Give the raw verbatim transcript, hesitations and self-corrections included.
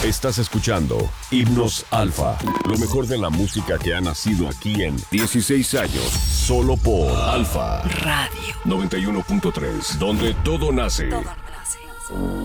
Estás escuchando Himnos Alfa, lo mejor de la música que ha nacido aquí en dieciséis años, solo por Alfa Radio noventa y uno punto tres, donde todo nace. Todo nace.